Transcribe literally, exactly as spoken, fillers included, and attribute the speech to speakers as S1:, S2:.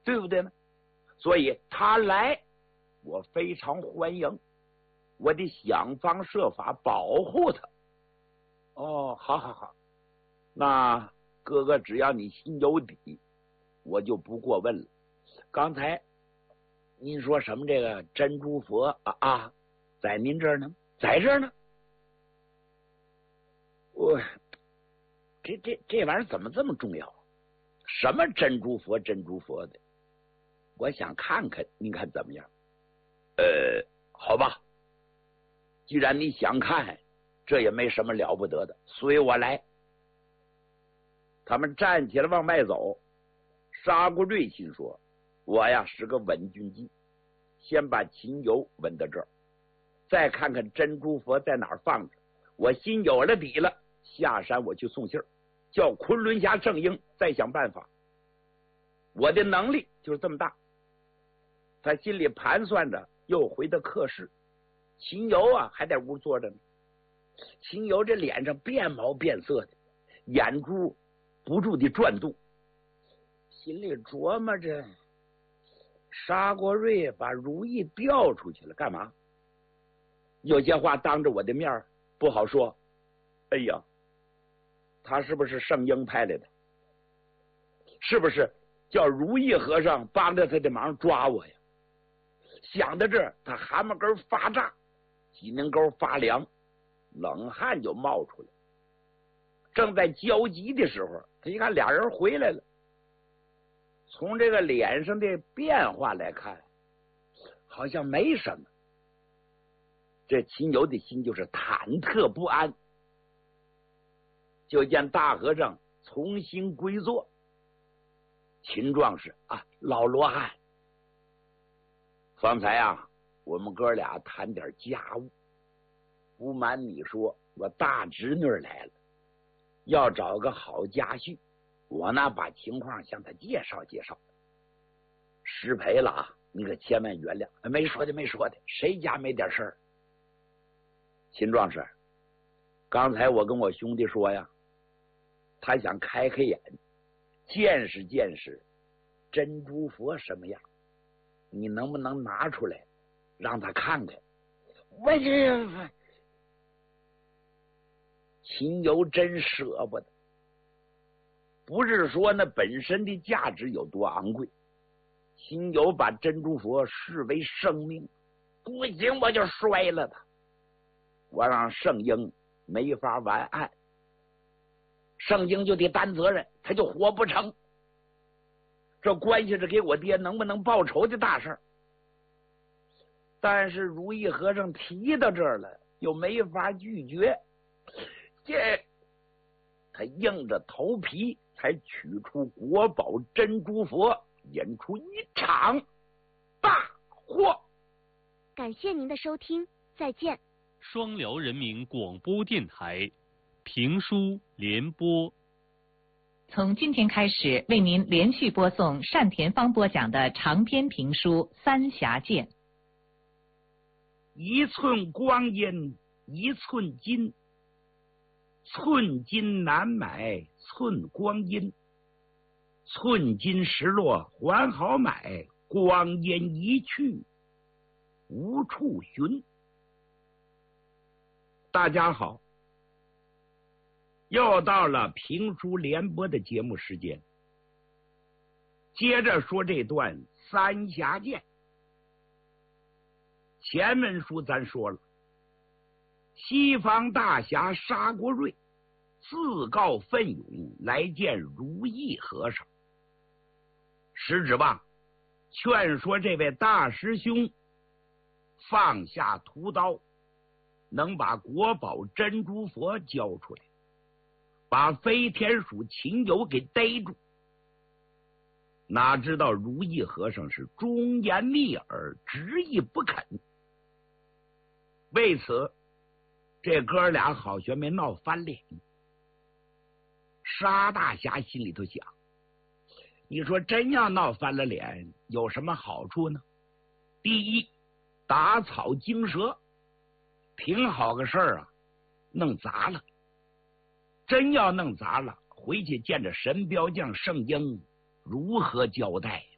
S1: 对不对呢？所以他来，我非常欢迎，我得想方设法保护他。哦，好好好，那哥哥只要你心有底，我就不过问了。刚才您说什么？这个珍珠佛啊啊，在您这儿呢？在这儿呢？我这这这玩意儿怎么这么重要？什么珍珠佛珍珠佛的？我想看看，您看怎么样？呃，好吧，既然你想看，这也没什么了不得的，随我来。他们站起来往外走。沙国瑞心说：“我呀是个稳军机，先把秦游稳到这儿，再看看珍珠佛在哪儿放着。我心有了底了，下山我去送信儿，叫昆仑峡圣婴再想办法。我的能力就是这么大。”他心里盘算着，又回到客室。秦游啊还在屋坐着呢。秦游这脸上变毛变色的，眼珠不住地转动，心里琢磨着：沙国瑞把如意调出去了，干嘛？有些话当着我的面不好说。哎呀，他是不是圣婴派来的？是不是叫如意和尚帮着他的忙抓我呀？想到这儿，他汗毛根发炸，脊梁沟发凉，冷汗就冒出来。正在焦急的时候，他一看俩人回来了。从这个脸上的变化来看，好像没什么。这秦游的心就是忐忑不安。就见大和尚重新归坐。秦壮士啊，老罗汉，方才啊，我们哥俩谈点家务。不瞒你说，我大侄女来了，要找个好家婿。我呢，把情况向他介绍介绍。失陪了啊，你可千万原谅。没说的，没说的，谁家没点事儿？秦壮士，刚才我跟我兄弟说呀，他想开开眼，见识见识珍珠佛什么样，你能不能拿出来让他看看？我这秦游真舍不得，不是说那本身的价值有多昂贵，秦游把珍珠佛视为生命，不行我就摔了他，我让圣婴没法完案，圣婴就得担责任，他就活不成。这关系是给我爹能不能报仇的大事儿。但是如意和尚提到这儿了，又没法拒绝，这他硬着头皮才取出国宝珍珠佛，引出一场大祸。
S2: 感谢您的收听，再见。
S3: 双辽人民广播电台评书联播，
S4: 从今天开始为您连续播送单田芳播讲的长篇评书《三峡剑》。
S1: 一寸光阴一寸金，寸金难买寸光阴，寸金石落还好买，光阴一去无处寻。大家好，又到了评书联播的节目时间，接着说这段三峡剑。前文书咱说了，西方大侠沙国瑞自告奋勇来见如意和尚，实指望劝说这位大师兄放下屠刀，能把国宝珍珠佛交出来，把飞天鼠秦游给逮住。哪知道如意和尚是忠言逆耳，执意不肯。为此，这哥俩好学没闹翻脸。沙大侠心里头想，你说真要闹翻了脸，有什么好处呢？第一，打草惊蛇，挺好个事儿啊，弄砸了。真要弄砸了，回去见着神镖将圣婴，如何交代呀？